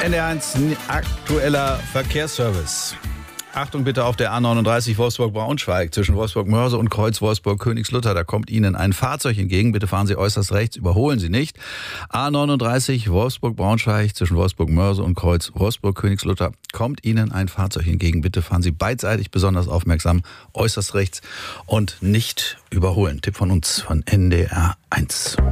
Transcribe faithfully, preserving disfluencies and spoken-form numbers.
N D R eins aktueller Verkehrsservice. Achtung bitte auf der A neununddreißig Wolfsburg-Braunschweig zwischen Wolfsburg-Mörse und Kreuz Wolfsburg-Königslutter. Da kommt Ihnen ein Fahrzeug entgegen. Bitte fahren Sie äußerst rechts, überholen Sie nicht. A neununddreißig Wolfsburg-Braunschweig zwischen Wolfsburg-Mörse und Kreuz Wolfsburg-Königslutter. Kommt Ihnen ein Fahrzeug entgegen. Bitte fahren Sie beidseitig besonders aufmerksam, äußerst rechts und nicht überholen. Tipp von uns von N D R eins.